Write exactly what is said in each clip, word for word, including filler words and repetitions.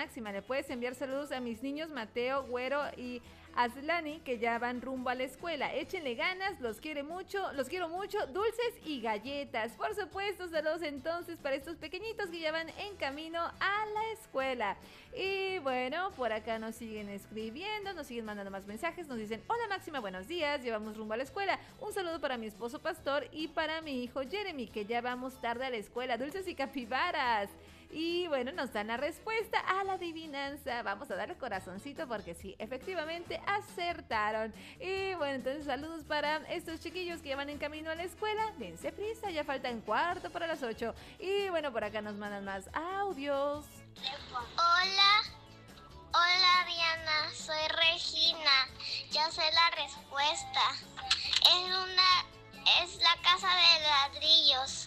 Máxima. Le puedes enviar saludos a mis niños Mateo, Güero y Aslani, que ya van rumbo a la escuela. Échenle ganas, los quiere mucho, los quiero mucho, dulces y galletas. Por supuesto, saludos entonces para estos pequeñitos que ya van en camino a la escuela. Y bueno, por acá nos siguen escribiendo, nos siguen mandando más mensajes, nos dicen: hola Máxima, buenos días, llevamos rumbo a la escuela. Un saludo para mi esposo Pastor y para mi hijo Jeremy, que ya vamos tarde a la escuela. Dulces y capibaras. Y bueno, nos dan la respuesta a la adivinanza. Vamos a darle corazoncito porque sí, efectivamente acertaron. Y bueno, entonces saludos para estos chiquillos que ya van en camino a la escuela. Dense prisa, ya faltan cuarto para las ocho. Y bueno, por acá nos mandan más audios. Hola, hola Diana, soy Regina. Ya sé la respuesta. Es una, es la casa de ladrillos.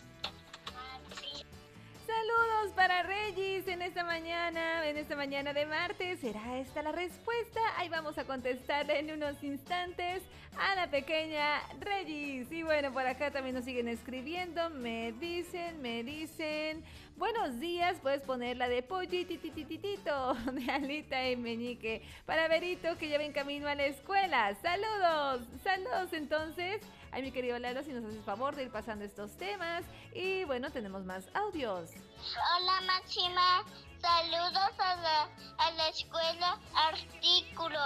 Saludos para Regis en esta mañana, en esta mañana de martes. ¿Será esta la respuesta? Ahí vamos a contestar en unos instantes a la pequeña Regis. Y bueno, por acá también nos siguen escribiendo. Me dicen, me dicen... Buenos días, puedes poner la de Pollititititito de Alita y Meñique para Berito, que lleva en camino a la escuela. Saludos, saludos entonces. Ay, mi querido Lalo, si nos haces favor de ir pasando estos temas. Y bueno, tenemos más audios. Hola Máxima, saludos a la, a la escuela Artículo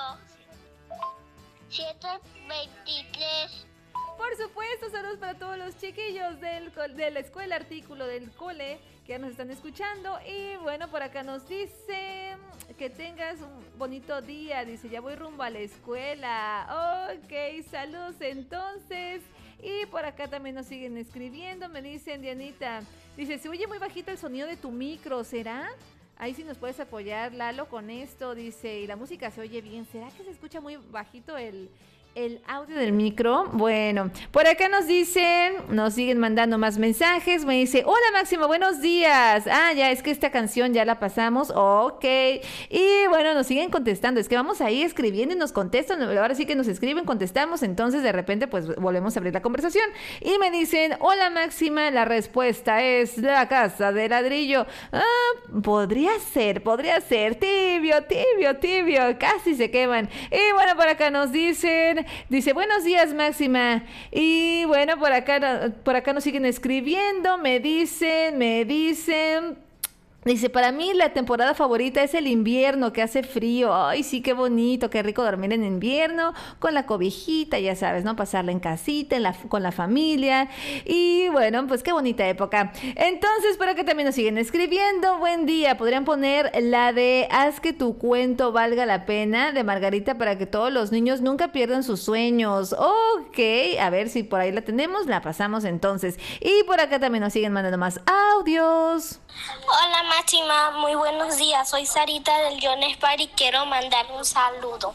setecientos veintitrés. Por supuesto, saludos para todos los chiquillos del, de la escuela Artículo del cole que ya nos están escuchando. Y bueno, por acá nos dice que tengas un bonito día. Dice, ya voy rumbo a la escuela. Ok, saludos entonces. Y por acá también nos siguen escribiendo. Me dicen, Dianita, dice, se oye muy bajito el sonido de tu micro, ¿será? Ahí sí nos puedes apoyar, Lalo, con esto. Dice, y la música se oye bien. ¿Será que se escucha muy bajito el... el audio del micro? Bueno, por acá nos dicen, nos siguen mandando más mensajes. Me dice, hola Máximo, buenos días. Ah, ya, es que esta canción ya la pasamos. Ok. Y bueno, nos siguen contestando. Es que vamos ahí escribiendo y nos contestan. Ahora sí que nos escriben, contestamos. Entonces de repente pues volvemos a abrir la conversación. Y me dicen, hola Máxima, la respuesta es la casa de ladrillo. Ah, podría ser, podría ser. Tibio, tibio, tibio. Casi se queman. Y bueno, por acá nos dicen... Dice, buenos días Máxima. Y bueno, por acá, por acá nos siguen escribiendo. Me dicen, me dicen... Dice, para mí la temporada favorita es el invierno, que hace frío. Ay, sí, qué bonito, qué rico dormir en invierno, con la cobijita, ya sabes, ¿no? Pasarla en casita, en la, con la familia. Y bueno, pues qué bonita época. Entonces, por acá también nos siguen escribiendo. Buen día, podrían poner la de Haz que tu cuento valga la pena, de Margarita, para que todos los niños nunca pierdan sus sueños. Ok, a ver si por ahí la tenemos, la pasamos entonces. Y por acá también nos siguen mandando más audios. Hola Máxima, muy buenos días. Soy Sarita del John Spar y quiero mandar un saludo.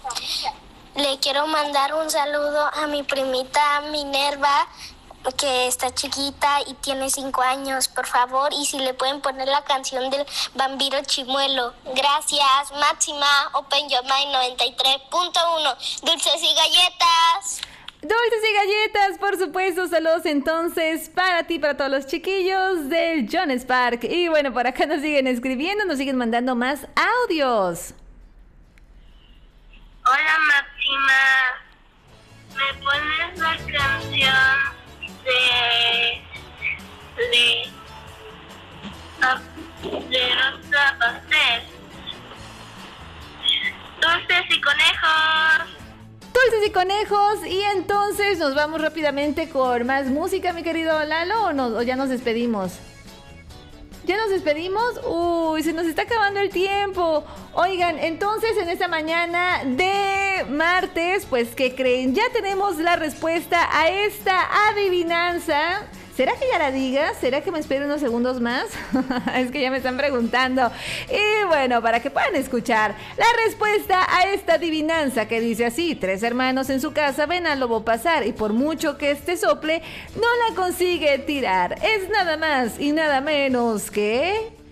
Le quiero mandar un saludo a mi primita Minerva, que está chiquita y tiene cinco años, por favor. Y si le pueden poner la canción del Bambino Chimuelo. Gracias, Máxima. Open Your Mind noventa y tres punto uno. Dulces y galletas. Dulces y galletas, por supuesto. Saludos entonces para ti, para todos los chiquillos del Jones Park. Y bueno, por acá nos siguen escribiendo, nos siguen mandando más audios. Hola Máxima, ¿me pones la canción de de, de Rosa Pastel? Dulces y conejos. Dulces y conejos. Y entonces nos vamos rápidamente con más música, mi querido Lalo, o, no, o ya nos despedimos. ¿Ya nos despedimos? Uy, se nos está acabando el tiempo. Oigan, entonces en esta mañana de martes, pues, ¿qué creen? Ya tenemos la respuesta a esta adivinanza. ¿Será que ya la diga? ¿Será que me espero unos segundos más? Es que ya me están preguntando. Y bueno, para que puedan escuchar la respuesta a esta adivinanza que dice así: tres hermanos en su casa ven al lobo pasar y por mucho que este sople, no la consigue tirar. Es nada más y nada menos que...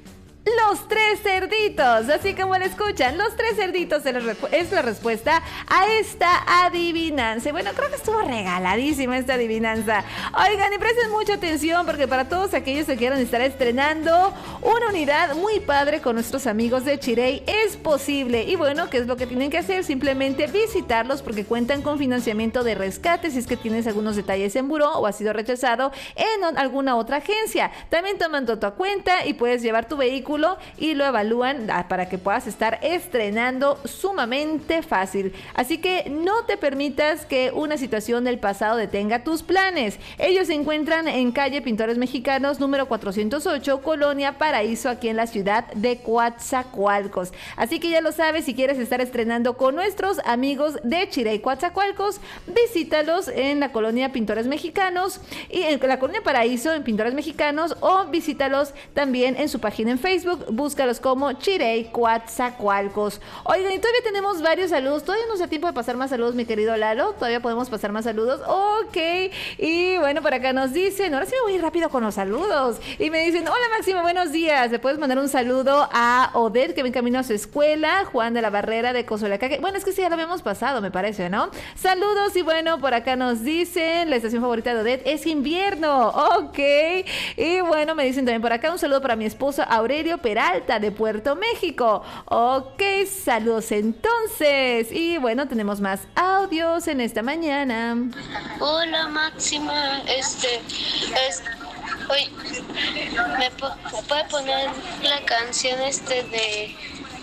Los tres cerditos, así como lo escuchan, los tres cerditos es la, es la respuesta a esta adivinanza. Bueno, creo que estuvo regaladísima esta adivinanza. Oigan, y presten mucha atención porque para todos aquellos que quieran estar estrenando una unidad muy padre con nuestros amigos de Chirey, es posible. Y bueno, ¿qué es lo que tienen que hacer? Simplemente visitarlos porque cuentan con financiamiento de rescate si es que tienes algunos detalles en buró o has sido rechazado en alguna otra agencia. También toman tu cuenta y puedes llevar tu vehículo y lo evalúan para que puedas estar estrenando sumamente fácil. Así que no te permitas que una situación del pasado detenga tus planes. Ellos se encuentran en calle Pintores Mexicanos, número cuatrocientos ocho, Colonia Paraíso, aquí en la ciudad de Coatzacoalcos. Así que ya lo sabes, si quieres estar estrenando con nuestros amigos de Chirey Coatzacoalcos, visítalos en la colonia Pintores Mexicanos y en la colonia Paraíso en Pintores Mexicanos, o visítalos también en su página en Facebook. Búscalos como Chirey Coatzacoalcos. Oigan, y todavía tenemos varios saludos. Todavía nos da tiempo de pasar más saludos, mi querido Lalo. Todavía podemos pasar más saludos. Ok. Y bueno, por acá nos dicen, ahora sí me voy a ir rápido con los saludos. Y me dicen, hola Máxima, buenos días. Le puedes mandar un saludo a Odette, que va en camino a su escuela. Juan de la Barrera de Cozolacaque. Bueno, es que sí, ya lo habíamos pasado, me parece, ¿no? Saludos. Y bueno, por acá nos dicen, la estación favorita de Odette es invierno. Ok. Y bueno, me dicen también por acá un saludo para mi esposo Aurelio Peralta de Puerto México. Ok, saludos entonces. Y bueno, tenemos más audios en esta mañana. Hola Máxima, este, es, oye, ¿me, ¿me puede poner la canción este de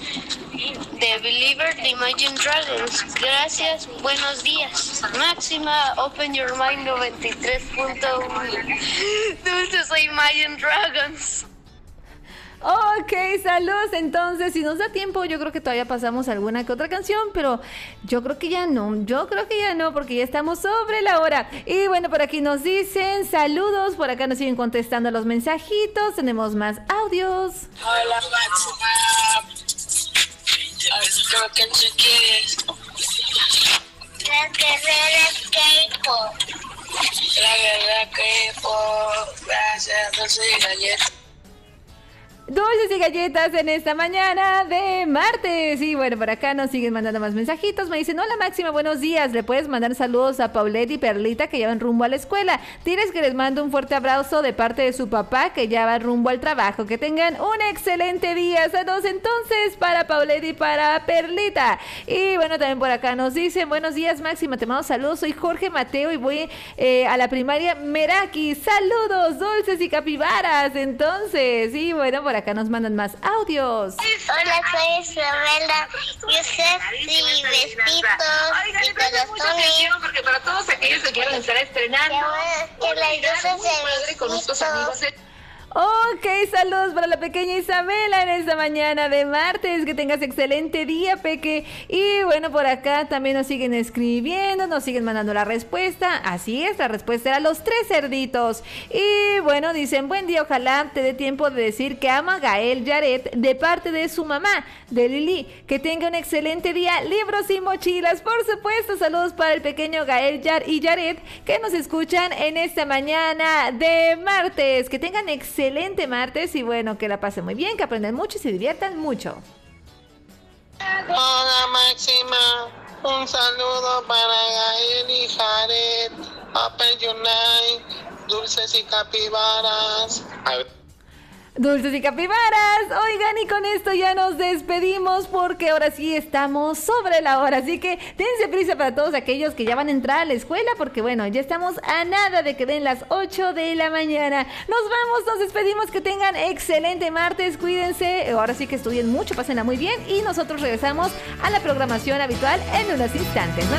de Believer de Imagine Dragons? Gracias, buenos días. Máxima, Open Your Mind noventa y tres punto uno. Dulces soy Imagine Dragons. Ok, saludos. Entonces, si nos da tiempo, yo creo que todavía pasamos alguna que otra canción, pero yo creo que ya no, yo creo que ya no, porque ya estamos sobre la hora. Y bueno, por aquí nos dicen saludos, por acá nos siguen contestando los mensajitos, tenemos más audios. Hola Máxima, ¿qué canción quieres? Las guerreras K-pop. La guerrera K-pop, gracias, dulce y galletas. Dulces y galletas en esta mañana de martes. Y bueno, por acá nos siguen mandando más mensajitos. Me dicen, hola Máxima, buenos días. Le puedes mandar saludos a Paulette y Perlita, que ya van rumbo a la escuela. Tienes que les mando un fuerte abrazo de parte de su papá, que ya va rumbo al trabajo. Que tengan un excelente día. Saludos entonces para Paulette y para Perlita. Y bueno, también por acá nos dicen, buenos días Máxima, te mando saludos. Soy Jorge Mateo y voy eh, a la primaria Meraki. Saludos, dulces y capibaras. Entonces, y bueno, por acá acá nos mandan más audios. Hola, soy Isabela, Yusef y besitos y corazones. Porque para todos aquellos que quieran estar estrenando, Que las luces se con nuestros amigos de... Ok, saludos para la pequeña Isabela en esta mañana de martes. Que tengas excelente día, Peque. Y bueno, por acá también nos siguen escribiendo, nos siguen mandando la respuesta. Así es, la respuesta era los tres cerditos. Y bueno, dicen, buen día, ojalá te dé tiempo de decir que ama a Gael Yaret de parte de su mamá, de Lili. Que tenga un excelente día, libros y mochilas. Por supuesto, saludos para el pequeño Gael Yar y Yaret, que nos escuchan en esta mañana de martes. Que tengan excelente Excelente martes y bueno, que la pasen muy bien, que aprendan mucho y se diviertan mucho. Hola Máxima, un saludo para Gael y Jared, Open Your Night, Dulces y Capibaras. Dulces y capibaras, oigan, y con esto ya nos despedimos porque ahora sí estamos sobre la hora, así que dense prisa para todos aquellos que ya van a entrar a la escuela porque bueno, ya estamos a nada de que den las ocho de la mañana. Nos vamos, nos despedimos, que tengan excelente martes, cuídense, ahora sí que estudien mucho, pásenla muy bien y nosotros regresamos a la programación habitual en unos instantes, ¿no?